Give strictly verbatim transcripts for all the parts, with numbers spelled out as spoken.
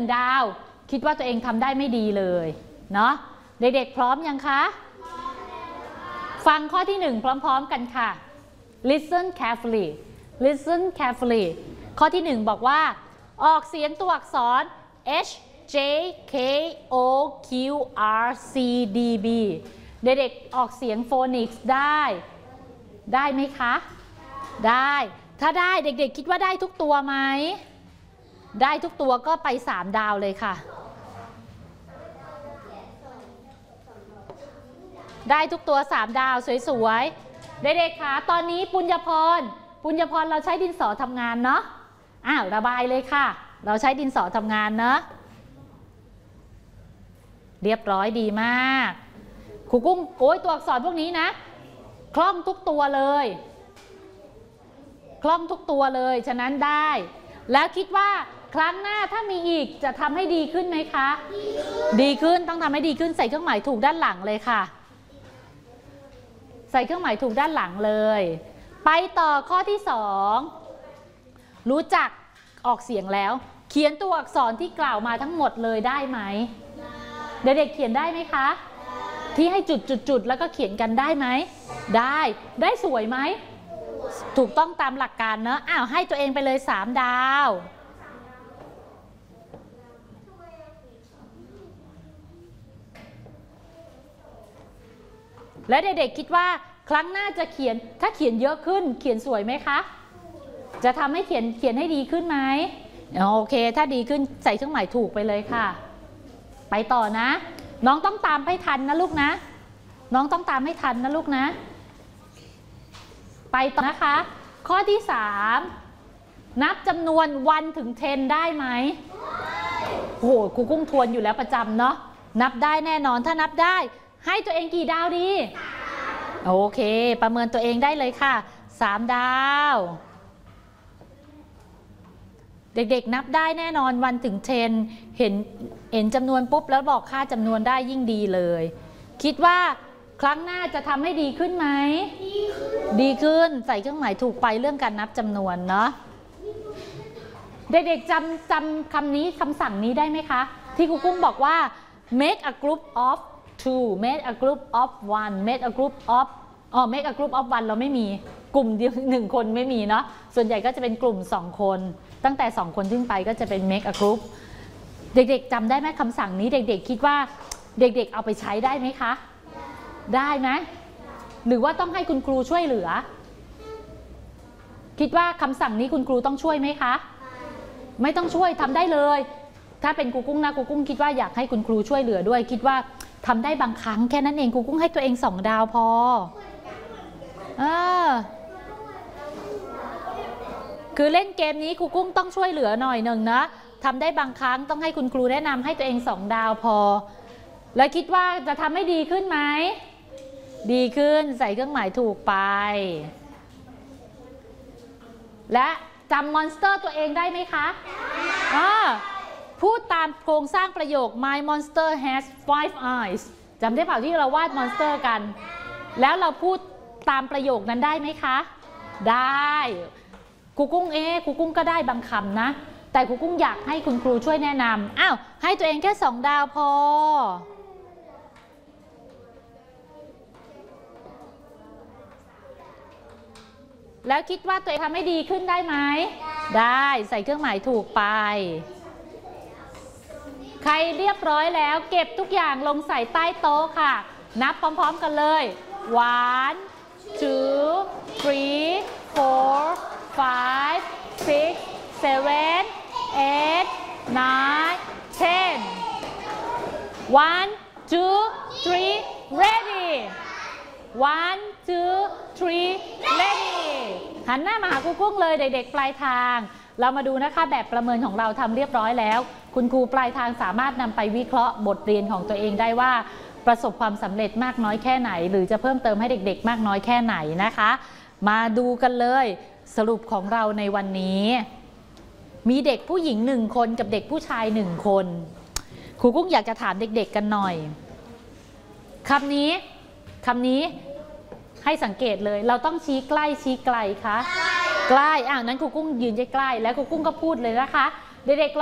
ดาวคิดว่าตัวเองทำได้ไม่ดีเลยเนาะเด็กๆพร้อมยังคะฟังข้อที่หนึ่งพร้อมๆกันค่ะ listen carefully listen carefully ข้อที่หนึ่งบอกว่าออกเสียงตัวอักษร H J K O Q R C D B เด็กๆออกเสียงโฟนิกส์ได้ได้ไหมคะได้ถ้าได้เด็กๆคิดว่าได้ทุกตัวไหมได้ทุกตัวก็ไปสามดาวเลยค่ะได้ทุกตัวสามดาวสวยๆเด็กๆค่ะตอนนี้ปุญญพรปุญญพรเราใช้ดินสอทำงานเนาะอ้าวระบายเลยค่ะเราใช้ดินสอทำงานเนาะเรียบร้อยดีมากครูกุ้งโอ้ยตัวอักษรพวกนี้นะคล่องทุกตัวเลยคล่องทุกตัวเลยฉะนั้นได้แล้วคิดว่าครั้งหน้าถ้ามีอีกจะทำให้ดีขึ้นไหมคะดีขึ้นต้องทำให้ดีขึ้นใส่เครื่องหมายถูกด้านหลังเลยค่ะใส่เครื่องหมายถูกด้านหลังเลยไปต่อข้อที่สองรู้จักออกเสียงแล้วเขียนตัวอักษรที่กล่าวมาทั้งหมดเลยได้ไหมเด็กๆเขียนได้ไหมคะที่ให้จุดๆๆแล้วก็เขียนกันได้ไหมได้ได้สวยไหมถูกต้องตามหลักการเนอะอ้าวให้ตัวเองไปเลยสามดาวและเด็กๆคิดว่าครั้งหน้าจะเขียนถ้าเขียนเยอะขึ้นเขียนสวยไหมคะจะทำให้เขียนเขียนให้ดีขึ้นไหมโอเคถ้าดีขึ้นใส่เครื่องหมายถูกไปเลยค่ะไปต่อนะน้องต้องตามให้ทันนะลูกนะน้องต้องตามให้ทันนะลูกนะไปต่อนะคะข้อที่สามนับจำนวนวันถึงสิบได้ไหมโอ้โหครูกุ้งทวนอยู่แล้วประจำเนาะนับได้แน่นอนถ้านับได้ให้ตัวเองกี่ดาวดีโอเคประเมินตัวเองได้เลยค่ะสามดาวเด็กๆนับได้แน่นอนวันถึงสิบเห็นเห็นจำนวนปุ๊บแล้วบอกค่าจำนวนได้ยิ่งดีเลยคิดว่าครั้งหน้าจะทำให้ดีขึ้นไหมดีขึ้นใส่เครื่องหมายถูกไปเรื่องการนับจำนวนเนาะเด็กๆจำจำคำนี้คำสั่งนี้ได้ไหมคะที่ครูกุ้งบอกว่า make a group of two make a group of one make a group of อ๋อ make a group of one เราไม่มีกลุ่มเดียวหนึ่งคนไม่มีเนาะส่วนใหญ่ก็จะเป็นกลุ่มสองคนตั้งแต่สองคนขึ้นไปก็จะเป็น make a group เด็กๆจำได้ไหมคำสั่งนี้เด็กๆคิดว่าเด็กๆเอาไปใช้ได้ไหมคะได้ไหมหรือว่าต้องให้คุณครูช่วยเหลือคิดว่าคำสั่งนี้คุณครูต้องช่วยไหมคะไม่ต้องช่วยทำได้เลยถ้าเป็นครูกุ้งนะครูกุ้งคิดว่าอยากให้คุณครูช่วยเหลือด้วยคิดว่าทำได้บางครั้งแค่นั้นเองครูกุ้งให้ตัวเองสองดาวพอเออคือเล่นเกมนี้ครูกุ้งต้องช่วยเหลือหน่อยหนึ่งนะทำได้บางครั้งต้องให้คุณครูแนะนำให้ตัวเองสองดาวพอแล้วคิดว่าจะทำให้ดีขึ้นไหมดีขึ้นใส่เครื่องหมายถูกไปและจำมอนสเตอร์ตัวเองได้ไหมคะอ่าพูดตามโครงสร้างประโยค My monster has five eyes จำได้เปล่าที่เราวาดมอนสเตอร์กันแล้วเราพูดตามประโยคนั้นได้ไหมคะได้ครูกุ้งเอ๊ครูกุ้งก็ได้บางคำนะแต่ครูกุ้งอยากให้คุณครูช่วยแนะนำอ้าวให้ตัวเองแค่สองดาวพอแล้วคิดว่าตัวเองทำให้ดีขึ้นได้ไหมได้ใส่เครื่องหมายถูกไปใครเรียบร้อยแล้วเก็บทุกอย่างลงใส่ใต้โต๊ะค่ะนับพร้อมๆกันเลย one two three four five six seven eight nine ten one two three ready one two three ready หันหน้ามาหาครูกุ้งเลยเด็กๆปลายทางเรามาดูนะคะแบบประเมินของเราทำเรียบร้อยแล้วคุณครูปลายทางสามารถนำไปวิเคราะห์บทเรียนของตัวเองได้ว่าประสบความสำเร็จมากน้อยแค่ไหนหรือจะเพิ่มเติมให้เด็กๆมากน้อยแค่ไหนนะคะมาดูกันเลยสรุปของเราในวันนี้มีเด็กผู้หญิงหนึ่งคนกับเด็กผู้ชายหนึ่งคนครูกุ้งอยากจะถามเด็กๆกันหน่อยคำนี้คำนี้ให้สังเกตเลยเราต้องชี้ใกล้ชี้ไกลคะใกล้อ่ะนั้นครูกุ้งยืนใกล้ๆแล้วครูกุ้งก็พูดเลยนะคะเด็กๆลอง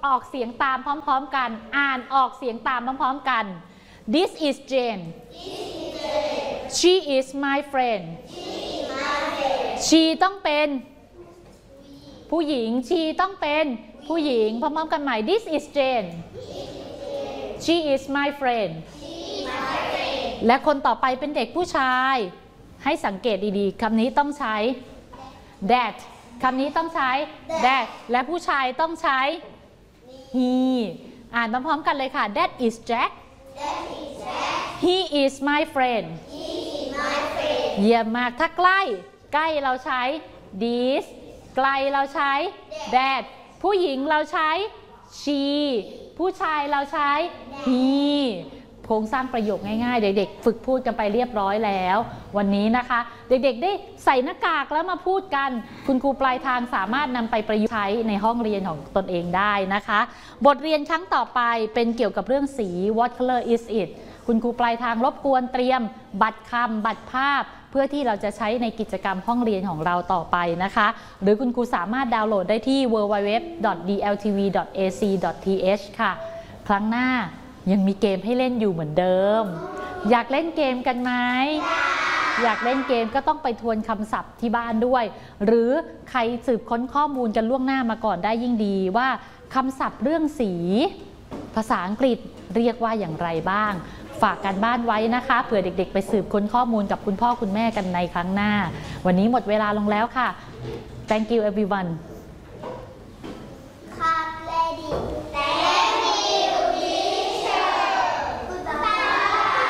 ออกเสียงตามพร้อมๆกันอ่านออกเสียงตามพร้อมๆกัน This is Jane She is my friend She ต้องเป็นผู้หญิง She ต้องเป็นผู้หญิงพร้อมๆกันใหม่ This is Jane She is my friend และคนต่อไปเป็นเด็กผู้ชายให้สังเกตดีๆคำนี้ต้องใช้ that คำนี้ต้องใช้ that และผู้ชายต้องใช้ he อ่านพร้อมๆกันเลยค่ะ That is Jack He is my friend เยี่ยมมากถ้าใกล้ใกล้เราใช้ this ไกลเราใช้ that ผู้หญิงเราใช้ she ผู้ชายเราใช้ he โครงสร้างประโยคง่ายๆเด็กๆฝึกพูดกันไปเรียบร้อยแล้ววันนี้นะคะเด็กๆได้ใส่หน้ากากแล้วมาพูดกันคุณครูปลายทางสามารถนำไปประยุกต์ใช้ในห้องเรียนของตนเองได้นะคะบทเรียนครั้งต่อไปเป็นเกี่ยวกับเรื่องสี What color is it คุณครูปลายทางรบกวนเตรียมบัตรคำบัตรภาพเพื่อที่เราจะใช้ในกิจกรรมห้องเรียนของเราต่อไปนะคะหรือคุณครูสามารถดาวน์โหลดได้ที่ ดับเบิลยู ดับเบิลยู ดับเบิลยู ดอท ดี แอล ที วี ดอท เอ ซี ดอท ที เอช ค่ะครั้งหน้ายังมีเกมให้เล่นอยู่เหมือนเดิมอยากเล่นเกมกันไหมอยากเล่นเกมก็ต้องไปทวนคำศัพท์ที่บ้านด้วยหรือใครสืบค้นข้อมูลกันล่วงหน้ามาก่อนได้ยิ่งดีว่าคำศัพท์เรื่องสีภาษาอังกฤษเรียกว่าอย่างไรบ้างฝากกันบ้านไว้นะคะเผื่อเด็กๆไปสืบค้นข้อมูลกับคุณพ่อคุณแม่กันในครั้งหน้าวันนี้หมดเวลาลงแล้วค่ะ Thank you everyone